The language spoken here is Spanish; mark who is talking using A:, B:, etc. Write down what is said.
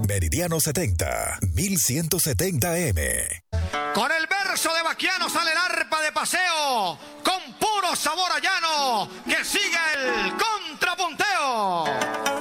A: Meridiano 70, 1170M.
B: Con el verso de Baquiano sale el arpa de paseo, con puro sabor a llano, que sigue